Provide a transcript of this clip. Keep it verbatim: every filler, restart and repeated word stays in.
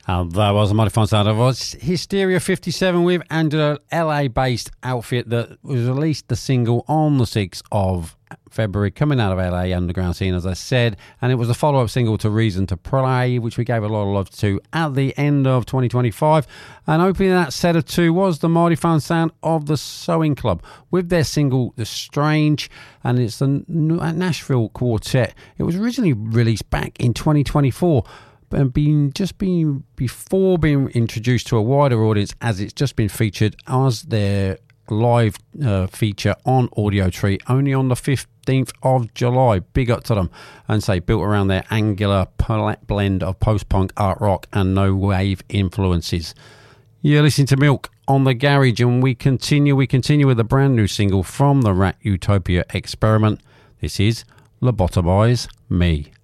And that was a mighty fine sound of us. Hysteria fifty-seven with Angela, L A-based outfit that was released the single on the sixth of February, coming out of L A underground scene, as I said, and it was a follow-up single to Reason to Play, which we gave a lot of love to at the end of twenty twenty-five. And opening that set of two was the mighty fine sound of the Sewing Club with their single The Strange, and it's the Nashville Quartet. It was originally released back in twenty twenty-four, and being just being before being introduced to a wider audience, as it's just been featured as their live uh, feature on Audio Tree only on the fifteenth of July. Big up to them, and say built around their angular blend of post-punk, art rock and no wave influences. You're listening to Milk on the Garage, and we continue we continue with a brand new single from the Rat Utopia experiment. This is Lobotomize Me.